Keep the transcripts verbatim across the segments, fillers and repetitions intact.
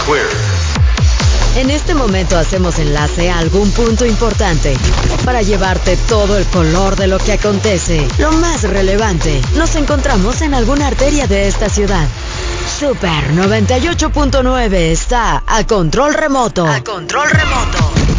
clear. En este momento hacemos enlace a algún punto importante para llevarte todo el color de lo que acontece, lo más relevante. Nos encontramos en alguna arteria de esta ciudad. Super noventa y ocho punto nueve está a control remoto. A control remoto.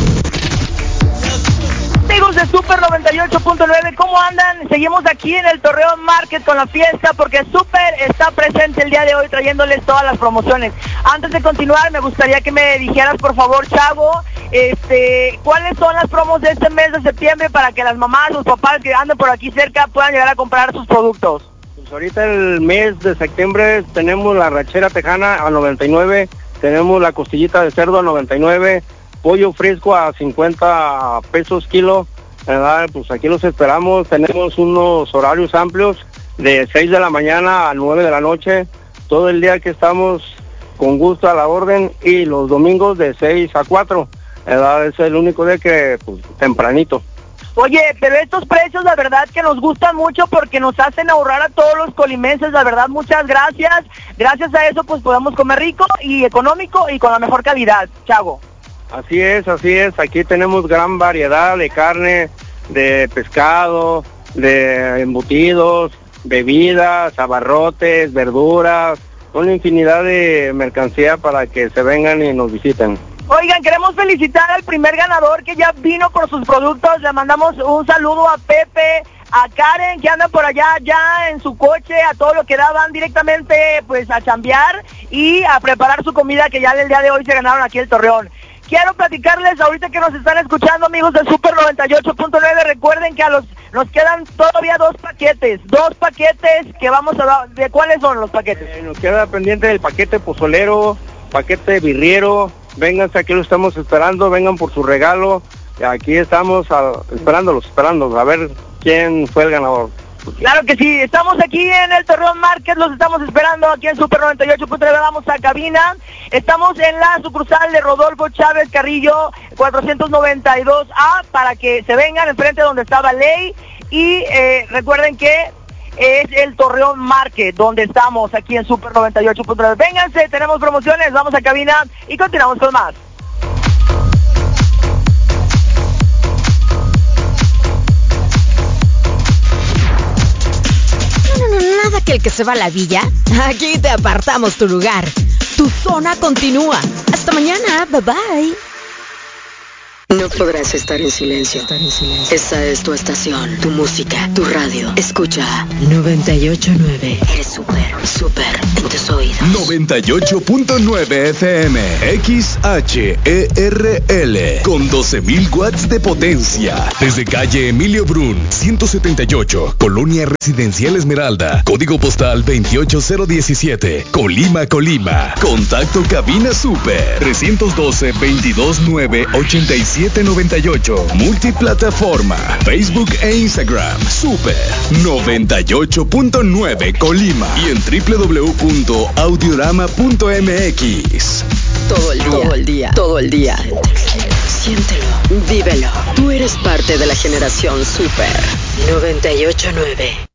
Amigos de Super noventa y ocho punto nueve, ¿cómo andan? Seguimos aquí en el Torreón Market con la fiesta porque Super está presente el día de hoy trayéndoles todas las promociones. Antes de continuar, me gustaría que me dijeras, por favor, Chavo, este, ¿cuáles son las promos de este mes de septiembre para que las mamás, los papás que andan por aquí cerca puedan llegar a comprar sus productos? Pues ahorita el mes de septiembre tenemos la rachera tejana a noventa y nueve, tenemos la costillita de cerdo a noventa y nueve, pollo fresco a cincuenta pesos kilo, ¿verdad? Pues aquí los esperamos, tenemos unos horarios amplios de seis de la mañana a nueve de la noche, todo el día que estamos con gusto a la orden, y los domingos de seis a cuatro, ¿verdad? Es el único día que, pues, tempranito. Oye, pero estos precios la verdad que nos gustan mucho porque nos hacen ahorrar a todos los colimenses, la verdad, muchas gracias. Gracias a eso pues podemos comer rico y económico y con la mejor calidad, Chavo. Así es, así es, aquí tenemos gran variedad de carne, de pescado, de embutidos, bebidas, abarrotes, verduras, una infinidad de mercancía para que se vengan y nos visiten. Oigan, queremos felicitar al primer ganador que ya vino por sus productos. Le mandamos un saludo a Pepe, a Karen, que andan por allá ya en su coche, a todo lo que daban directamente pues a chambear y a preparar su comida que ya el día de hoy se ganaron aquí el Torreón. Quiero platicarles ahorita que nos están escuchando, amigos de Super noventa y ocho punto nueve, recuerden que a los nos quedan todavía dos paquetes, dos paquetes que vamos a dar. ¿De cuáles son los paquetes? Eh, nos queda pendiente el paquete pozolero, paquete birriero. Vénganse, aquí lo estamos esperando, vengan por su regalo. Aquí estamos a, esperándolos, esperándolos, a ver quién fue el ganador. Claro que sí, estamos aquí en el Torreón Market, los estamos esperando aquí en Super noventa y ocho punto nueve, vamos a cabina. Estamos en la sucursal de Rodolfo Chávez Carrillo cuatrocientos noventa y dos A para que se vengan enfrente donde estaba Ley. Y eh, recuerden que es el Torreón Market donde estamos aquí en Super noventa y ocho punto nueve. Vénganse, tenemos promociones, vamos a cabina y continuamos con más. No, no, no, nada que el que se va a la villa. Aquí te apartamos tu lugar. Tu zona continúa. Hasta mañana, bye bye. No podrás estar en silencio. Estar en silencio. Esta es tu estación, tu música, tu radio. Escucha noventa y ocho punto nueve. Eres súper, súper en tus oídos. noventa y ocho punto nueve F M, X H E R L, con doce mil watts de potencia. Desde calle Emilio Brun, ciento setenta y ocho, Colonia Residencial Esmeralda, código postal veintiocho cero diecisiete, Colima, Colima. Contacto cabina Super, trescientos doce, veintidós nueve, ochenta y siete noventa y ocho. Multiplataforma, Facebook e Instagram. Super noventa y ocho punto nueve Colima y en doble u doble u doble u punto audiorama punto m x. Todo el día, todo el día, todo el día. Siéntelo, vívelo. Tú eres parte de la generación Super noventa y ocho punto nueve.